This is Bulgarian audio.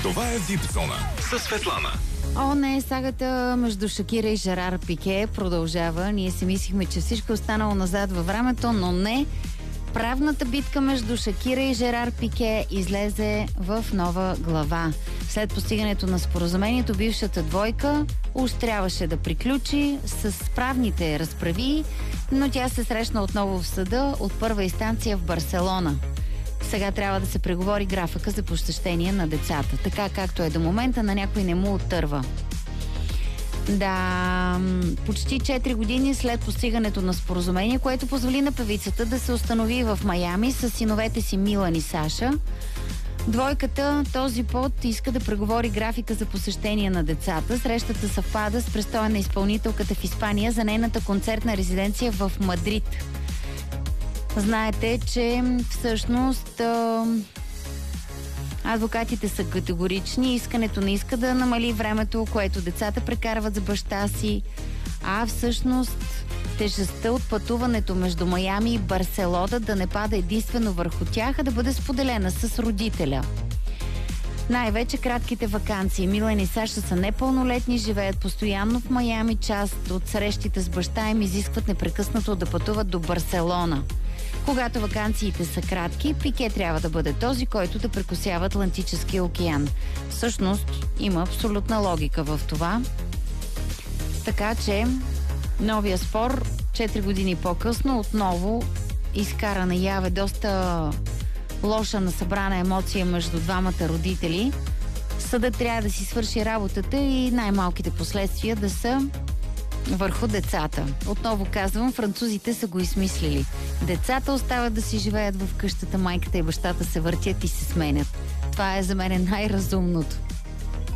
Това е Дип Зона със Светлана. О, не, сагата между Шакира и Жерар Пике продължава. Ние си мислихме, че всичко е останало назад във времето, но не. Правната битка между Шакира и Жерар Пике излезе в нова глава. След постигането на споразумението, бившата двойка уж трябваше да приключи с правните разправи, но тя се срещна отново в съда от първа инстанция в Барселона. Сега трябва да се преговори графика за посещение на децата. Така както е до момента, на някой не му оттърва. Да, почти 4 години след постигането на споразумение, което позволи на певицата да се установи в Майами с синовете си Милан и Саша, двойката този път иска да преговори графика за посещение на децата. Срещата съвпада с престоя на изпълнителката в Испания за нейната концертна резиденция в Мадрид. Знаете, че всъщност адвокатите са категорични. Искането не иска да намали времето, което децата прекарват с баща си, а всъщност тежестта от пътуването между Майами и Барселона да не пада единствено върху тях, а да бъде споделена с родителя. Най-вече кратките ваканции. Милан и Саша са непълнолетни, живеят постоянно в Майами. Част от срещите с баща им изискват непрекъснато да пътуват до Барселона. Когато ваканциите са кратки, Пике трябва да бъде този, който да прекосява Атлантическия океан. Всъщност, има абсолютна логика в това. Така че, новия спор, 4 години по-късно, отново изкара наяве доста лоша насъбрана емоция между двамата родители. Съдът трябва да си свърши работата и най-малките последствия да са върху децата. Отново казвам, французите са го измислили. Децата остават да си живеят в къщата, майката и бащата се въртят и се сменят. Това е за мен най-разумното.